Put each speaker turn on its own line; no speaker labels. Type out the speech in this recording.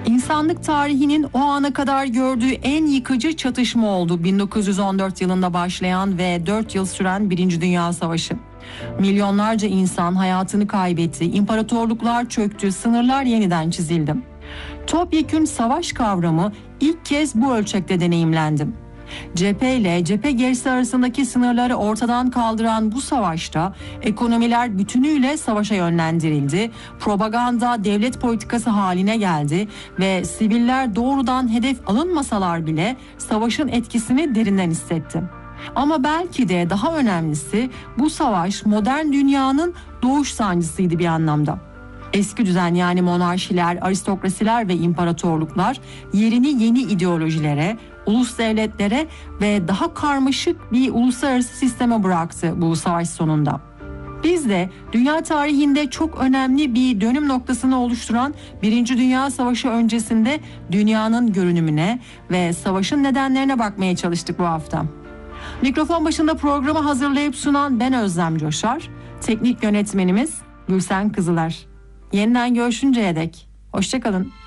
İnsanlık tarihinin o ana kadar gördüğü en yıkıcı çatışma oldu 1914 yılında başlayan ve 4 yıl süren Birinci Dünya Savaşı. Milyonlarca insan hayatını kaybetti, imparatorluklar çöktü, sınırlar yeniden çizildi. Topyekün savaş kavramı ilk kez bu ölçekte deneyimlendim. Cephe ile cephe gerisi arasındaki sınırları ortadan kaldıran bu savaşta ekonomiler bütünüyle savaşa yönlendirildi, propaganda devlet politikası haline geldi ve siviller doğrudan hedef alınmasalar bile savaşın etkisini derinden hissetti. Ama belki de daha önemlisi bu savaş modern dünyanın doğuş sancısıydı bir anlamda. Eski düzen yani monarşiler, aristokrasiler ve imparatorluklar yerini yeni ideolojilere, ulus devletlere ve daha karmaşık bir uluslararası sisteme bıraktı bu savaş sonunda. Biz de dünya tarihinde çok önemli bir dönüm noktasını oluşturan Birinci Dünya Savaşı öncesinde dünyanın görünümüne ve savaşın nedenlerine bakmaya çalıştık bu hafta. Mikrofon başında programı hazırlayıp sunan ben Özlem Coşar, teknik yönetmenimiz Gülsen Kızılar. Yeniden görüşünceye dek hoşça kalın.